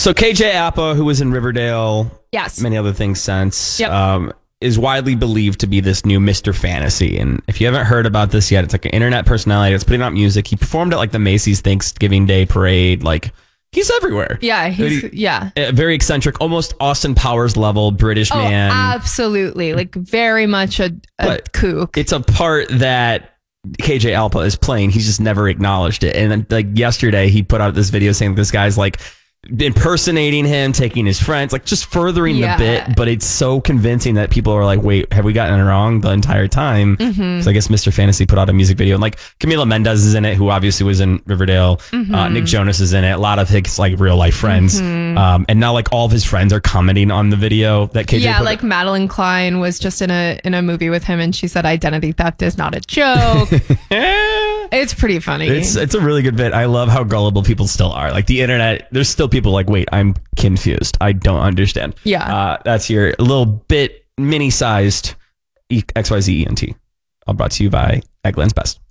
So KJ Apa, who was in Riverdale, Yes. many other things since, Yep. is widely believed to be this new Mr. Fantasy. And if you haven't heard about this yet, it's like an internet personality that's putting out music. He performed at like the Macy's Thanksgiving Day Parade. Like, he's everywhere. Yeah, A very eccentric, almost Austin Powers level British man. Absolutely. Like very much a kook. It's a part that KJ Apa is playing. He's just never acknowledged it. And then, like yesterday, he put out this video saying this guy's like impersonating him, taking his friends, like just furthering the bit. But it's so convincing that people are like, wait, have we gotten it wrong the entire time? So I guess Mr. Fantasy put out a music video, and like Camila Mendes is in it, who obviously was in Riverdale. Nick Jonas is in it. A lot of his like real life friends. And now like all of his friends are commenting on the video that KJ put like Madeline Klein was just in a movie with him, and she said identity theft is not a joke. It's pretty funny. It's a really good bit. I love how gullible people still are. Like the internet, there's still people like, wait, I'm confused. I don't understand. Yeah. That's your little bit mini-sized XYZ ENT. All brought to you by Eggland's Best.